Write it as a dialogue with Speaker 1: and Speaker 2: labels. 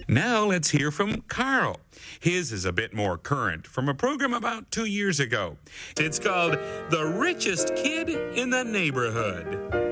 Speaker 1: Now let's hear from Carl. His is a bit more current, from a program about 2 years ago. It's called The Richest Kid in the Neighborhood.